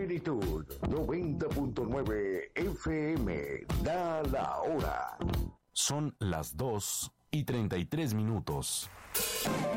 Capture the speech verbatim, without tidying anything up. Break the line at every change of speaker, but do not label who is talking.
Plenitud noventa punto nueve F M. Da la hora.
Son las dos y treinta y tres minutos.